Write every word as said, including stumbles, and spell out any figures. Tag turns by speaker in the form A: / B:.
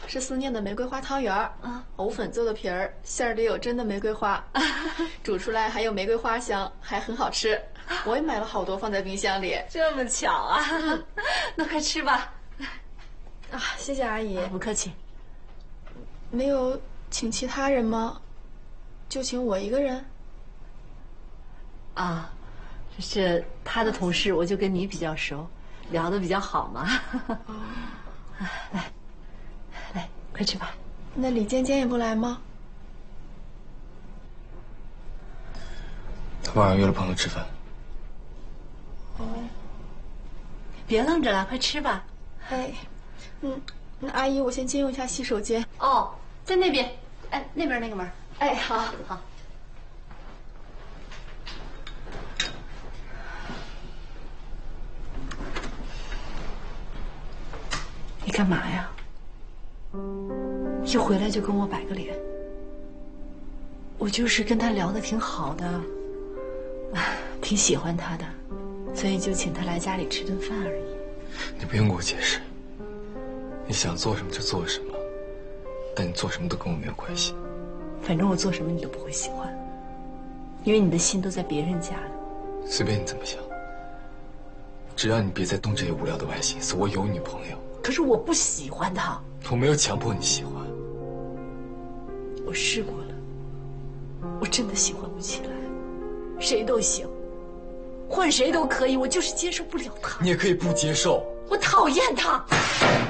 A: 是思念的玫瑰花汤圆儿，啊，藕粉做的皮儿，馅儿里有真的玫瑰花，煮出来还有玫瑰花香，还很好吃。我也买了好多放在冰箱里。
B: 这么巧啊！那快吃吧。
A: 啊，谢谢阿姨。
B: 不客气。
A: 没有请其他人吗？就请我一个人？
B: 啊，这是他的同事，我就跟你比较熟，聊得比较好嘛。哦，来，来，快吃吧。
A: 那李尖尖也不来吗？
C: 他晚上约了朋友吃饭。
A: 哦，
B: 别愣着了，快吃吧。
A: 哎，嗯，那阿姨，我先借用一下洗手间。
B: 哦，在那边，哎，那边那个门。
A: 哎，好，
B: 好。你干嘛呀？一回来就跟我摆个脸。我就是跟他聊得挺好的，挺喜欢他的，所以就请他来家里吃顿饭而已。
C: 你不用给我解释，你想做什么就做什么，但你做什么都跟我没有关系。
B: 反正我做什么你都不会喜欢，因为你的心都在别人家呢。
C: 随便你怎么想，只要你别再动这些无聊的歪心思。我有女朋友。
B: 可是我不喜欢他。
C: 我没有强迫你喜欢。
B: 我试过了，我真的喜欢不起来。谁都行，换谁都可以，我就是接受不了他。
C: 你也可以不接受。
B: 我讨厌他。